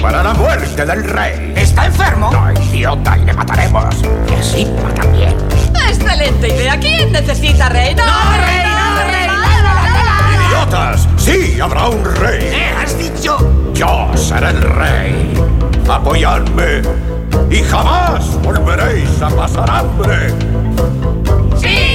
para la muerte del rey. ¿Está enfermo? No, idiota, y le mataremos. Y a Simba también. ¡Excelente idea! ¿Quién necesita rey? ¡No, rey! ¡Idiotas! ¡Sí, habrá un rey! ¿Qué has dicho? Yo seré el rey. Apoyadme y jamás volveréis a pasar hambre. ¡Sí!